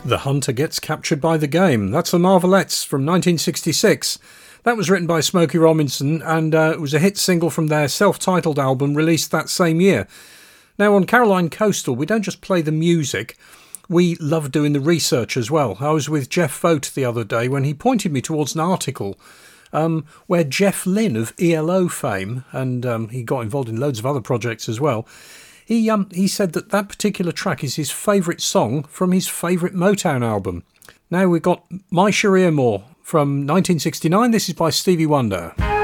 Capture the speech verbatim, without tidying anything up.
The Hunter Gets Captured by the Game. That's the Marvelettes from nineteen sixty-six. That was written by Smokey Robinson, and uh, it was a hit single from their self-titled album released that same year. Now, on Caroline Coastal, we don't just play the music, we love doing the research as well. I was with Jeff Vogt the other day when he pointed me towards an article um, where Jeff Lynne of E L O fame, and um, he got involved in loads of other projects as well, He um he said that that particular track is his favourite song from his favourite Motown album. Now we've got My Sharia Moore from nineteen sixty-nine. This is by Stevie Wonder.